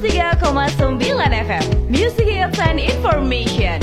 103,9 FM Music Hits and Information.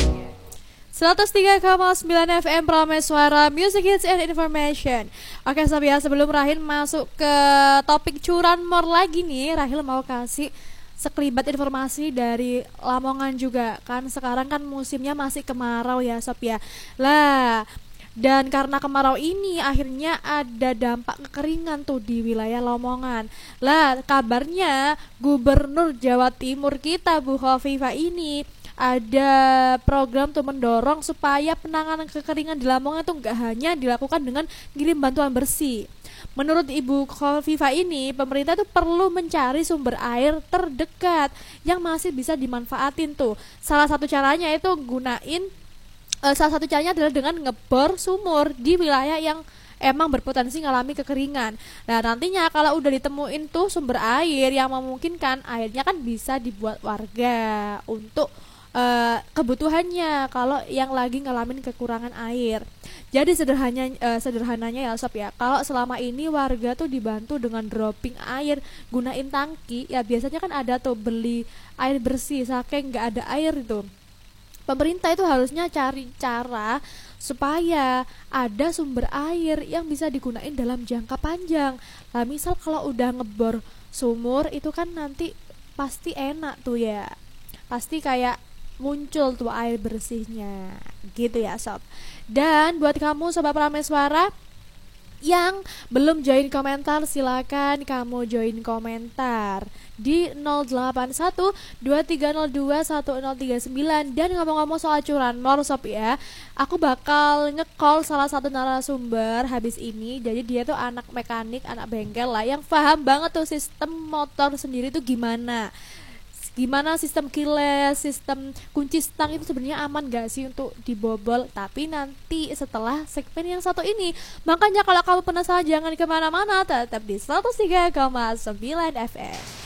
103,9 FM Prameswara Music Hits and Information. Oke Sob ya, sebelum Rahil masuk ke topik curanmor lagi nih, Rahil mau kasih sekelibat informasi dari Lamongan juga. Kan sekarang kan musimnya masih kemarau ya Sob ya. Lah, dan karena kemarau ini akhirnya ada dampak kekeringan tuh di wilayah Lamongan. Lah, kabarnya Gubernur Jawa Timur kita Bu Khofifah ini ada program tuh mendorong supaya penanganan kekeringan di Lamongan tuh nggak hanya dilakukan dengan ngirim bantuan bersih. Menurut Ibu Khofifah ini, pemerintah tuh perlu mencari sumber air terdekat yang masih bisa dimanfaatin tuh. Salah satu caranya adalah dengan ngebor sumur di wilayah yang emang berpotensi ngalami kekeringan. Nah nantinya kalau udah ditemuin tuh sumber air yang memungkinkan, airnya kan bisa dibuat warga untuk kebutuhannya kalau yang lagi ngalamin kekurangan air. Jadi sederhananya ya Sob ya, kalau selama ini warga tuh dibantu dengan dropping air gunain tangki, ya biasanya kan ada tuh beli air bersih saking nggak ada air itu. Pemerintah itu harusnya cari cara supaya ada sumber air yang bisa digunain dalam jangka panjang. Nah misal kalau udah ngebor sumur itu kan nanti pasti enak tuh ya, pasti kayak muncul tuh air bersihnya gitu ya Sob. Dan buat kamu Sobat Prameswara yang belum join komentar, silakan kamu join komentar di 08123021039. Dan ngomong-ngomong soal curanmor Sob ya, aku bakal nge-call salah satu narasumber habis ini. Jadi dia tuh anak mekanik, anak bengkel lah, yang paham banget tuh sistem motor sendiri tuh gimana sistem keyless, sistem kunci stang itu sebenarnya aman gak sih untuk dibobol. Tapi nanti setelah segmen yang satu ini. Makanya kalau kamu penasaran jangan kemana-mana, tetap di 103,9 FM.